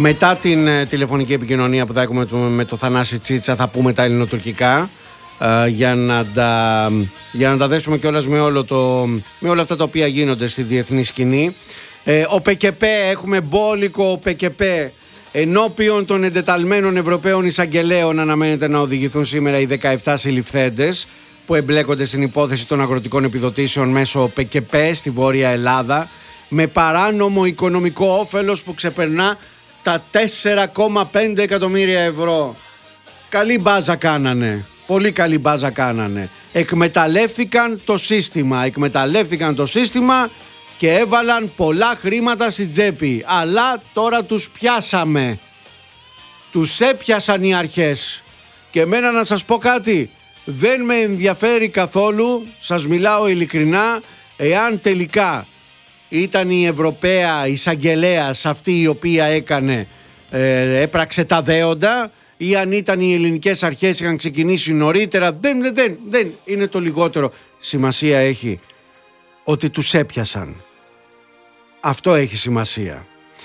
Μετά την τηλεφωνική επικοινωνία που θα έχουμε με το Θανάση Τσίτσα, θα πούμε τα ελληνοτουρκικά για να τα δέσουμε κιόλας με όλα αυτά τα οποία γίνονται στη διεθνή σκηνή. Ο ΠΚΠ, έχουμε μπόλικο ΠΚΠ ενώπιον των εντεταλμένων Ευρωπαίων εισαγγελέων. Αναμένεται να οδηγηθούν σήμερα οι 17 συλληφθέντες που εμπλέκονται στην υπόθεση των αγροτικών επιδοτήσεων μέσω ΠΚΠ στη Βόρεια Ελλάδα, με παράνομο οικονομικό όφελος που ξεπερνά τα 4,5 εκατομμύρια ευρώ. Καλή μπάζα κάνανε. Πολύ καλή μπάζα κάνανε. Εκμεταλλεύτηκαν το σύστημα και έβαλαν πολλά χρήματα στην τσέπη. Αλλά τώρα τους πιάσαμε. Τους έπιασαν οι αρχές. Και εμένα να σας πω κάτι, δεν με ενδιαφέρει καθόλου, σας μιλάω ειλικρινά, εάν τελικά ήταν η Ευρωπαία εισαγγελέας αυτή η οποία έπραξε τα δέοντα, ή αν ήταν οι ελληνικές αρχές είχαν ξεκινήσει νωρίτερα. Δεν είναι το λιγότερο. Σημασία έχει ότι τους έπιασαν. Αυτό έχει σημασία.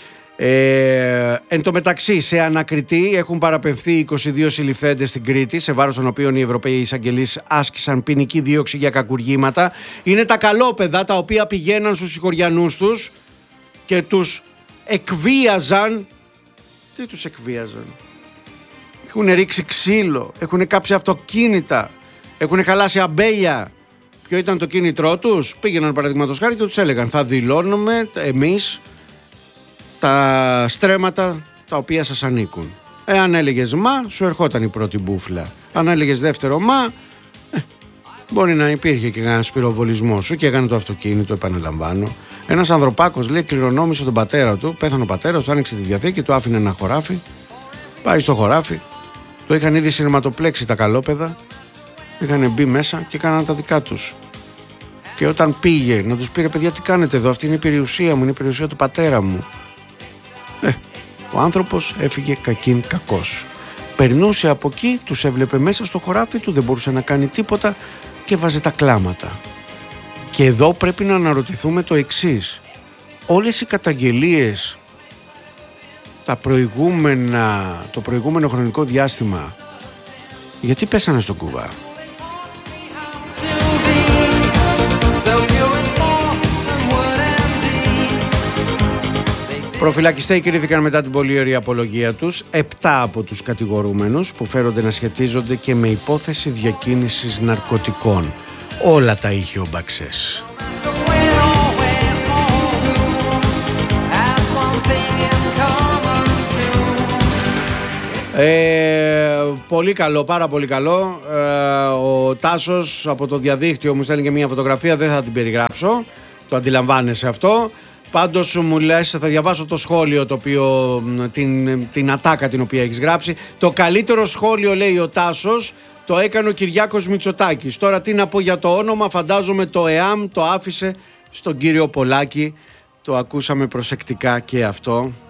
Εν τω μεταξύ, σε ανακριτή έχουν παραπευθεί 22 συλληφθέντες στην Κρήτη, σε βάρος των οποίων οι Ευρωπαίοι εισαγγελείς άσκησαν ποινική δίωξη για κακουργήματα. Είναι τα καλόπαιδα τα οποία πηγαίναν στους συγχωριανούς τους και τους εκβίαζαν. Τι τους εκβίαζαν? Έχουν ρίξει ξύλο, έχουν κάψει αυτοκίνητα, έχουν χαλάσει αμπέλια. Ποιο ήταν το κίνητρό τους? Πήγαιναν παραδείγματος χάρη και τους έλεγαν: θα δηλώνουμε εμείς τα στρέμματα τα οποία σας ανήκουν. Αν έλεγες μα, σου ερχόταν η πρώτη μπούφλα. Αν έλεγες δεύτερο μα, μπορεί να υπήρχε και ένα πυροβολισμό σου και έκανε το αυτοκίνητο, επαναλαμβάνω. Ένας ανθρωπάκος, λέει, κληρονόμησε τον πατέρα του, πέθανε ο πατέρας του, άνοιξε τη διαθήκη, του άφηνε ένα χωράφι, πάει στο χωράφι, το είχαν ήδη σειρματοπλέξει τα καλόπαιδα, είχαν μπει μέσα και έκαναν τα δικά τους. Και όταν πήγε να τους πει: παιδιά, τι κάνετε εδώ, αυτή είναι η περιουσία μου, είναι η περιουσία του πατέρα μου. Ο άνθρωπος έφυγε κακήν κακός. Περνούσε από εκεί, τους έβλεπε μέσα στο χωράφι του, δεν μπορούσε να κάνει τίποτα και βάζε τα κλάματα. Και εδώ πρέπει να αναρωτηθούμε το εξής. Όλες οι καταγγελίες το προηγούμενο χρονικό διάστημα, γιατί πέσανε στον κουβά? Προφυλακιστέοι κρίθηκαν μετά την πολύ ωραία απολογία τους 7 από τους κατηγορούμενους που φέρονται να σχετίζονται και με υπόθεση διακίνησης ναρκωτικών. Όλα τα είχε ο Μπαξές. Πολύ καλό, πάρα πολύ καλό. Ο Τάσος από το διαδίκτυο μου στέλνει και μια φωτογραφία, δεν θα την περιγράψω, το αντιλαμβάνεσαι αυτό. Πάντως μου λες, θα διαβάσω το σχόλιο, το οποίο, την ατάκα την οποία έχεις γράψει. Το καλύτερο σχόλιο, λέει ο Τάσος, το έκανε ο Κυριάκος Μητσοτάκης. Τώρα τι να πω για το όνομα, φαντάζομαι το ΕΑΜ το άφησε στον κύριο Πολάκη. Το ακούσαμε προσεκτικά και αυτό.